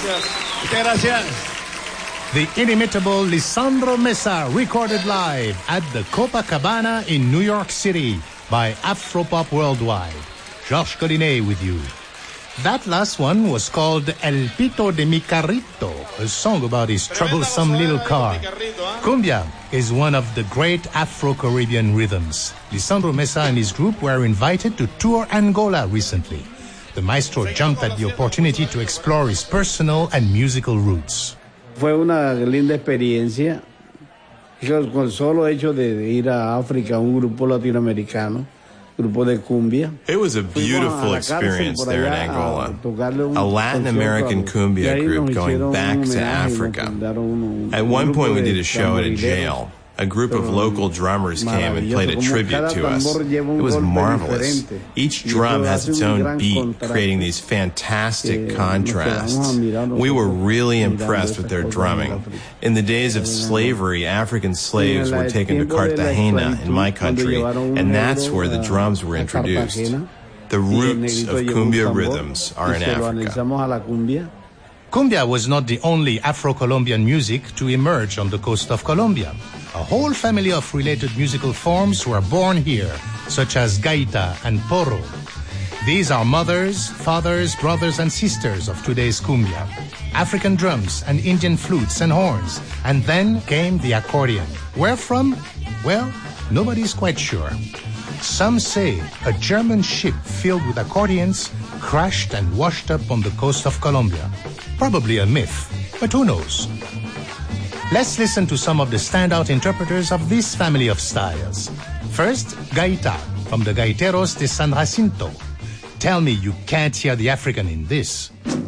Muchas gracias. The inimitable Lisandro Mesa recorded live at the Copacabana in New York City by Afropop Worldwide. Georges Collinet with you. That last one was called El Pito de mi Carrito, a song about his troublesome little car. Cumbia is one of the great Afro-Caribbean rhythms. Lisandro Mesa and his group were invited to tour Angola recently. The maestro jumped at the opportunity to explore his personal and musical roots. Fue una linda experiencia. Con el solo hecho de ir a África, un grupo latinoamericano, grupo de cumbia. It was a beautiful experience there in Angola. A Latin American cumbia group going back to Africa. At one point we did a show at a jail. A group of local drummers came and played a tribute to us. It was marvelous. Each drum has its own beat, creating these fantastic contrasts. We were really impressed with their drumming. In the days of slavery, African slaves were taken to Cartagena in my country, and that's where the drums were introduced. The roots of cumbia rhythms are in Africa. Cumbia was not the only Afro-Colombian music to emerge on the coast of Colombia. A whole family of related musical forms were born here, such as gaita and porro. These are mothers, fathers, brothers, and sisters of today's cumbia. African drums and Indian flutes and horns, and then came the accordion. Where from? Well, nobody's quite sure. Some say a German ship filled with accordions crashed and washed up on the coast of Colombia. Probably a myth, but who knows? Let's listen to some of the standout interpreters of this family of styles. First, gaita, from the Gaiteros de San Jacinto. Tell me you can't hear the African in this.